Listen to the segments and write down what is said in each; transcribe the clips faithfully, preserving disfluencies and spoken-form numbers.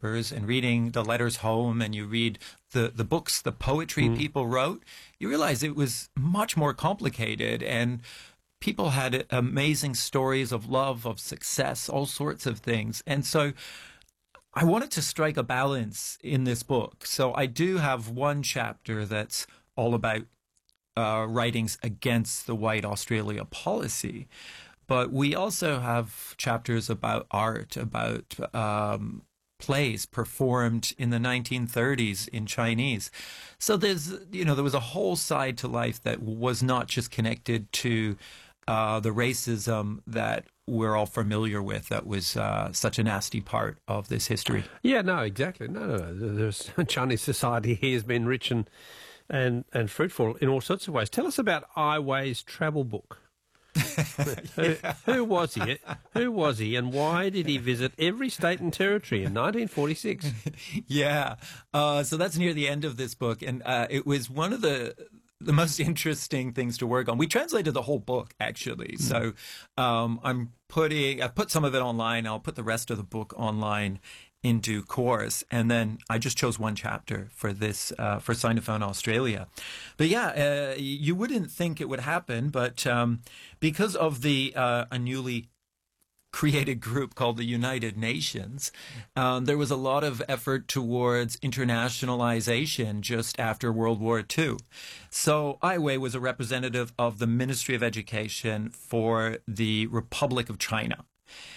newspapers and reading the letters home, and you read the, the books, the poetry mm. people wrote, you realize it was much more complicated, and people had amazing stories of love, of success, all sorts of things. And so I wanted to strike a balance in this book. So I do have one chapter that's all about uh, writings against the white Australia policy. But we also have chapters about art, about um, plays performed in the nineteen thirties in Chinese. So there's, you know, there was a whole side to life that was not just connected to uh, the racism that we're all familiar with, that was uh, such a nasty part of this history. Yeah, no, exactly. No, no, no. There's, Chinese society here has been rich and, and, and fruitful in all sorts of ways. Tell us about Ai Wei's travel book. who, yeah. who was he? Who was he, and why did he visit every state and territory in nineteen forty-six? Yeah, uh, so that's near the end of this book, and uh, it was one of the the most interesting things to work on. We translated the whole book, actually. So um, I'm putting, I've put some of it online. I'll put the rest of the book online in due course. And then I just chose one chapter for this, uh, for Sinophone Australia. But yeah, uh, you wouldn't think it would happen, but um, because of the uh, a newly created group called the United Nations, um, there was a lot of effort towards internationalization just after World War Two. So Ai Wei was a representative of the Ministry of Education for the Republic of China.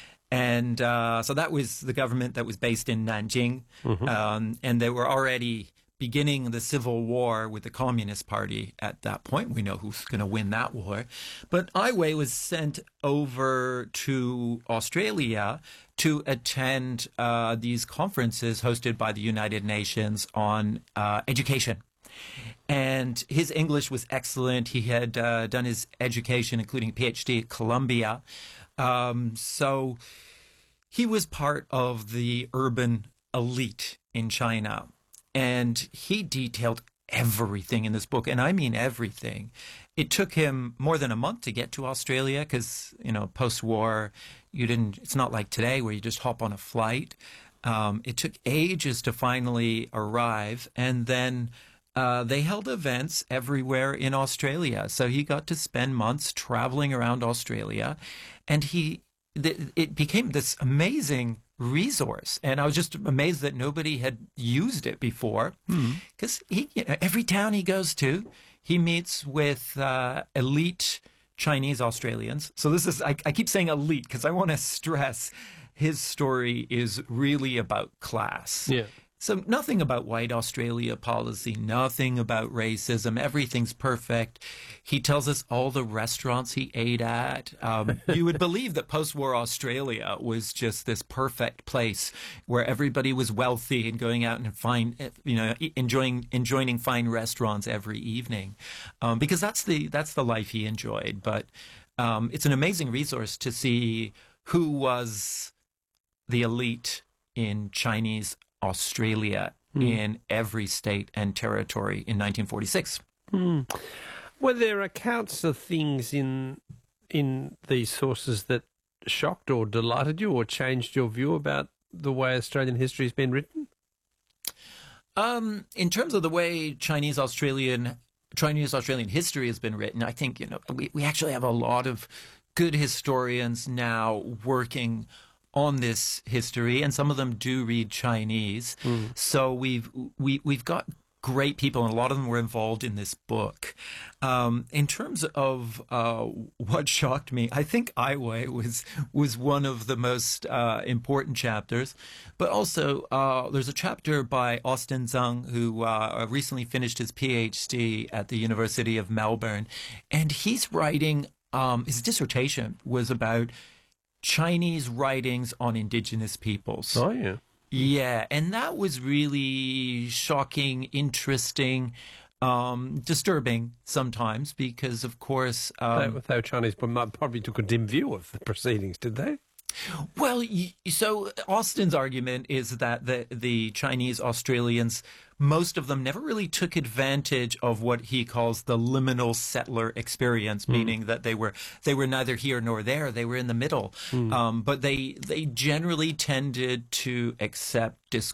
And uh, so that was the government that was based in Nanjing. Mm-hmm. um, and they were already beginning the civil war with the Communist Party at that point. We know who's going to win that war. But Ai Wei was sent over to Australia to attend uh, these conferences hosted by the United Nations on uh, education. And his English was excellent. He had uh, done his education, including a PhD at Columbia. Um, so he was part of the urban elite in China. And he detailed everything in this book, and I mean everything. It took him more than a month to get to Australia because, you know, post-war, you didn't. It's not like today where you just hop on a flight. Um, it took ages to finally arrive, and then uh, they held events everywhere in Australia. So he got to spend months traveling around Australia, and he th- it became this amazing resource, and I was just amazed that nobody had used it before. Because mm-hmm. he, you know, every town he goes to, he meets with uh, elite Chinese Australians. So this is, I, I keep saying elite because I want to stress his story is really about class. Yeah. So nothing about white Australia policy, nothing about racism. Everything's perfect. He tells us all the restaurants he ate at. Um, you would believe that post-war Australia was just this perfect place where everybody was wealthy and going out and fine, you know, enjoying enjoying fine restaurants every evening, um, because that's the that's the life he enjoyed. But um, it's an amazing resource to see who was the elite in Chinese Australia mm. in every state and territory in nineteen forty-six. Mm. Were there accounts of things in in these sources that shocked or delighted you or changed your view about the way Australian history has been written? Um, in terms of the way Chinese Australian Chinese Australian history has been written, I think, you know, we, we actually have a lot of good historians now working on this history, and some of them do read Chinese. Mm. So we've we we've got great people, and a lot of them were involved in this book. Um, in terms of uh, what shocked me, I think Ai Wei was was one of the most uh, important chapters. But also, uh, there's a chapter by Austin Zhang, who uh, recently finished his PhD at the University of Melbourne, and he's writing. Um, his dissertation was about Chinese writings on indigenous peoples. Oh, yeah. Yeah, and that was really shocking, interesting, um, disturbing sometimes because, of course... Um, they, they Chinese probably took a dim view of the proceedings, did they? Well, so Austin's argument is that the, the Chinese Australians, most of them never really took advantage of what he calls the liminal settler experience, mm. meaning that they were they were neither here nor there. They were in the middle. Mm. Um, but they they generally tended to accept discourse